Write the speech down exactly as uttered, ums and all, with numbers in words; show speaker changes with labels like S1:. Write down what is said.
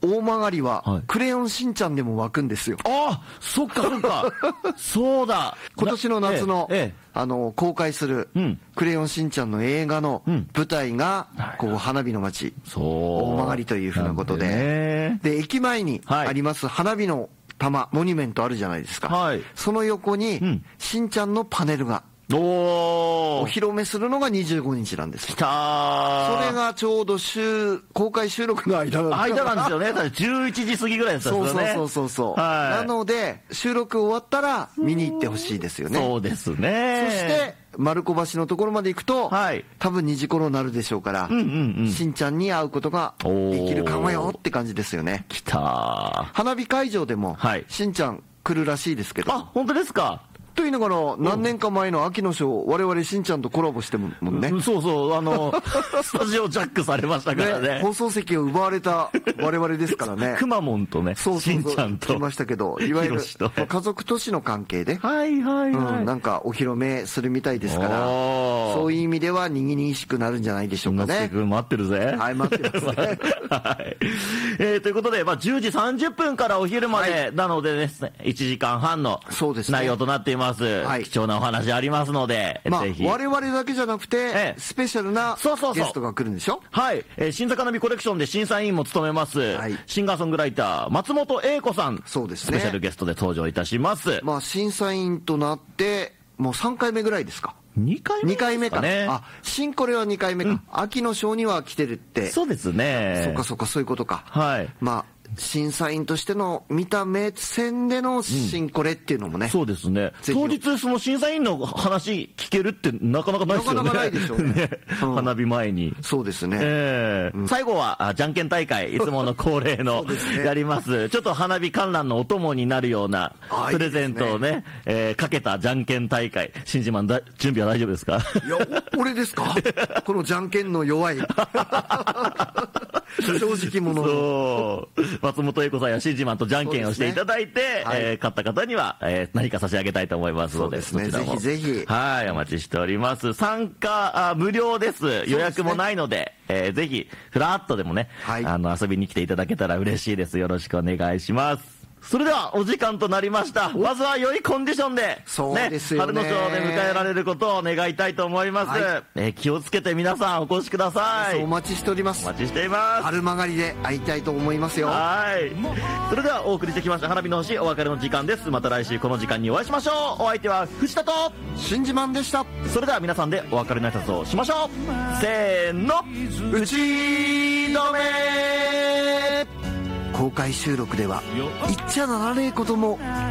S1: 大曲は、
S2: はい
S1: クレヨンしんちゃんでも湧くんですよ。
S2: ああ、そっかそっか。そうだ。
S1: 今年の夏の、
S2: ええええ
S1: あの、公開する、
S2: うん
S1: クレヨンしんちゃんの映画の
S2: うん
S1: 舞台が、
S2: はい
S1: こう、花火の街、
S2: そう。
S1: 大曲というふうなことで、
S2: なんね
S1: で、駅前に
S2: はい
S1: あります花火の玉、モニュメントあるじゃないですか。
S2: はい
S1: その横に、
S2: うん
S1: しんちゃんのパネルが、
S2: お
S1: お
S2: ー。
S1: 披露目するのがにじゅうごにちなんですよ。
S2: 来たー。
S1: それがちょうど週、公開収録の間なんです
S2: 間なんですよね。確かじゅういちじ過ぎぐらいだったんですよね。
S1: そうそうそうそうそう、
S2: はい
S1: なので収録終わったら見に行ってほしいですよね。
S2: そうですね。
S1: そして丸子橋のところまで行くと、
S2: はい
S1: 多分にじ頃になるでしょうから、
S2: うんうんうん
S1: しんちゃんに会うことができるかもよって感じですよね。
S2: 来たー。
S1: 花火会場でも、
S2: はい
S1: しんちゃん来るらしいですけど。
S2: あ、本当ですか。
S1: と言いながら何年か前の秋のショー、我々しんちゃんとコラボしてもんね。
S2: うんそうそう、あの、スタジオジャックされましたからね。
S1: ね放送席を奪われた我々ですからね。
S2: くまモンとね、
S1: そうそうそう
S2: しんちゃんと。
S1: 来ましたけど、いわゆる
S2: ひろしと
S1: 家族都市の関係で、
S2: はいはいはい。
S1: うん、なんかお披露目するみたいですから、
S2: おー
S1: そういう意味ではにぎにぎしくなるんじゃないでしょうかね。
S2: しんのすけくん待ってるぜ。
S1: はい、待ってますね。
S2: はい。えー、ということで、まあ、じゅうじさんじゅっぷんからお昼まで、なのでですね、いちじかんはんの
S1: そうですね
S2: 内容となっています。
S1: はい
S2: 貴重なお話ありますので、
S1: まあ
S2: ぜひ。
S1: 我々だけじゃなくて、
S2: ええ
S1: スペシャルな
S2: そうそうそう
S1: ゲストが来るんでしょ。
S2: はい、えー新坂ナビコレクションで審査委員も務めます、
S1: はい
S2: シンガーソングライター、松本英子さん。
S1: そうですね
S2: スペシャルゲストで登場いたします。
S1: まあ審査員となってもうさんかいめぐらいですか。
S2: にかいめ
S1: にかいめか
S2: ね。
S1: あ、新これはにかいめか、秋の賞には来てるって。
S2: そうですね。
S1: そうかそうか、そういうことか。
S2: はい。
S1: まあ審査員としての見た目線での新これっていうのもね、
S2: そうですね。
S1: ぜひ
S2: 当日その審査員の話聞けるってなかなかないですよね。
S1: なかなかないでしょうねうん
S2: 花火前に。
S1: そうですね、
S2: ええ最後はあじゃんけん大会、いつもの恒例の
S1: そうですね
S2: やります。ちょっと花火観覧のお供になるような
S1: あ
S2: プレゼントをね、えーかけたじゃんけん大会。新島だ準備は大丈夫ですか？
S1: いや、お俺ですかこのじゃんけんの弱い正直者の
S2: そう松本英子さんや新島とじゃんけんをしていただいて、
S1: ねはい
S2: えー買った方には、えー何か差し上げたいと思いますので、
S1: そうですね
S2: そちらも
S1: ぜひぜひ
S2: はい、お待ちしております。参加あ無料です。予約もないので、えーぜひフラッとでもね、
S1: はい
S2: あの遊びに来ていただけたら嬉しいです。よろしくお願いします。それではお時間となりました。まずは良いコンディションで、
S1: そうですよね
S2: 春の賞で迎えられることを願いたいと思います。
S1: はい
S2: えー気をつけて皆さんお越しください。
S1: お待ちしております。
S2: お待ちしています。
S1: 春曲がりで会いたいと思いますよ。
S2: はい。それではお送りしてきました花火の星、お別れの時間です。また来週この時間にお会いしましょう。お相手は藤田と、
S1: 新自慢でした。
S2: それでは皆さんでお別れの挨拶をしましょう。せーの、
S1: 打ち止め。公開収録では言っちゃならねえことも